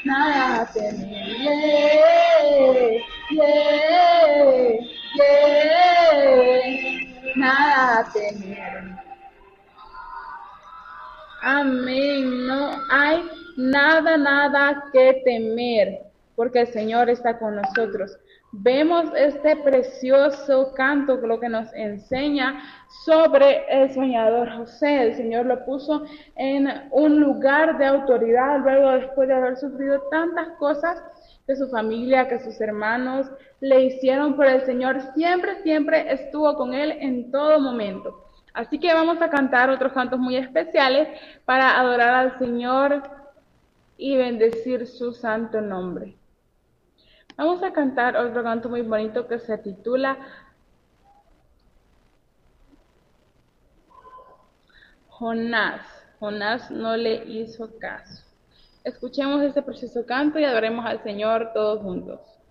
nada temer. Yeah, yeah, nada temer. Amén. No hay nada que temer, porque el Señor está con nosotros. Vemos este precioso canto que lo que nos enseña sobre el soñador José. El Señor lo puso en un lugar de autoridad luego después de haber sufrido tantas cosas que su familia, que sus hermanos le hicieron, pero el Señor siempre estuvo con él en todo momento. Así que vamos a cantar otros cantos muy especiales para adorar al Señor y bendecir su santo nombre. Vamos a cantar otro canto muy bonito que se titula Jonás. Jonás no le hizo caso. Escuchemos este precioso canto y adoremos al Señor todos juntos.